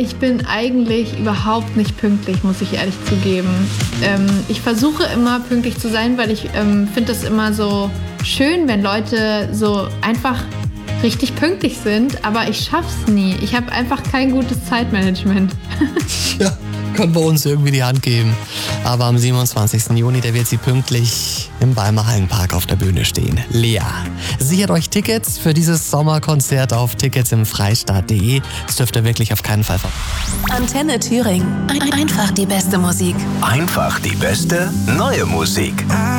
Ich bin eigentlich überhaupt nicht pünktlich, muss ich ehrlich zugeben. Ich versuche immer pünktlich zu sein, weil ich finde das immer so schön, wenn Leute so einfach richtig pünktlich sind, aber ich schaff's nie. Ich habe einfach kein gutes Zeitmanagement. Ja, können wir uns irgendwie die Hand geben. Aber am 27. Juni, da wird sie pünktlich im Balmer Hallenpark auf der Bühne stehen. Lea. Sichert euch Tickets für dieses Sommerkonzert auf ticketsimfreistaat.de. Das dürft ihr wirklich auf keinen Fall verpassen. Antenne Thüringen. Einfach die beste Musik. Einfach die beste neue Musik.